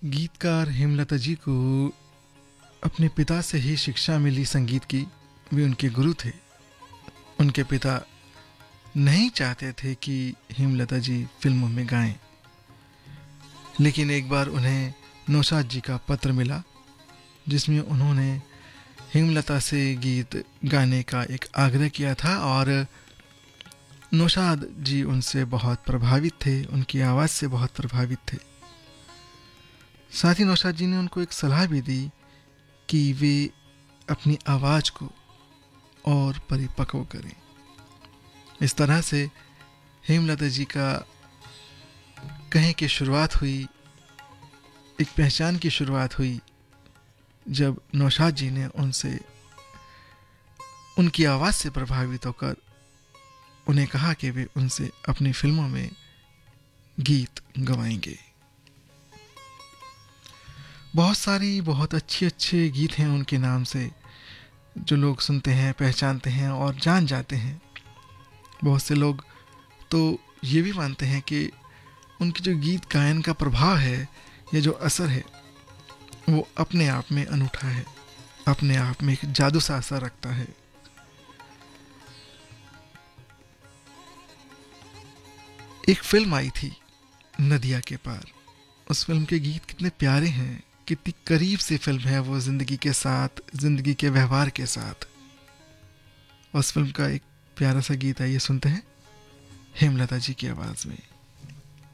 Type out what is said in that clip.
गीतकार हेमलता जी को अपने पिता से ही शिक्षा मिली संगीत की। वे उनके गुरु थे। उनके पिता नहीं चाहते थे कि हेमलता जी फिल्मों में गाएं, लेकिन एक बार उन्हें नौशाद जी का पत्र मिला जिसमें उन्होंने हेमलता से गीत गाने का एक आग्रह किया था और नौशाद जी उनसे बहुत प्रभावित थे, उनकी आवाज़ से बहुत प्रभावित थे। साथ ही नौशाद जी ने उनको एक सलाह भी दी कि वे अपनी आवाज़ को और परिपक्व करें। इस तरह से हेमलता जी का कहें कि शुरुआत हुई, एक पहचान की शुरुआत हुई जब नौशाद जी ने उनसे उनकी आवाज़ से प्रभावित होकर उन्हें कहा कि वे उनसे अपनी फिल्मों में गीत गवाएंगे। बहुत सारी बहुत अच्छे अच्छे गीत हैं उनके नाम से जो लोग सुनते हैं, पहचानते हैं और जान जाते हैं। बहुत से लोग तो ये भी मानते हैं कि उनकी जो गीत गायन का प्रभाव है या जो असर है वो अपने आप में अनूठा है, अपने आप में एक जादू सा असर रखता है। एक फिल्म आई थी नदिया के पार। उस फिल्म के गीत कितने प्यारे हैं, कितनी करीब से फिल्म है वो ज़िंदगी के साथ, ज़िंदगी के व्यवहार के साथ। उस फिल्म का एक प्यारा सा गीत आइए सुनते हैं हेमलता जी की आवाज़ में।